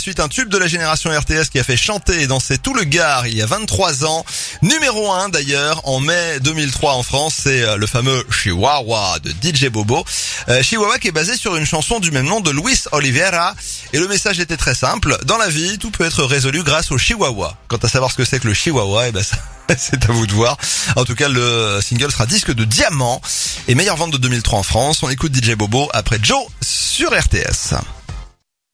Suite un tube de la génération RTS qui a fait chanter et danser tout le Gard il y a 23 ans. Numéro 1 d'ailleurs en mai 2003 en France, c'est le fameux Chihuahua de DJ Bobo. Chihuahua qui est basé sur une chanson du même nom de Luis Oliveira. Et le message était très simple. Dans la vie, tout peut être résolu grâce au Chihuahua. Quant à savoir ce que c'est que le Chihuahua, ça, c'est à vous de voir. En tout cas, le single sera disque de diamant et meilleure vente de 2003 en France. On écoute DJ Bobo après Joe sur RTS.